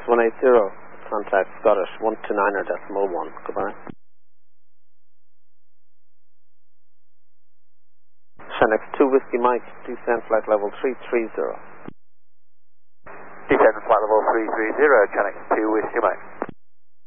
Channix 180, contact Scottish 129.1. Goodbye. Channix 2 Whiskey Mike, descent flight level 330. Descent flight level 330, Channix 2 Whiskey Mike.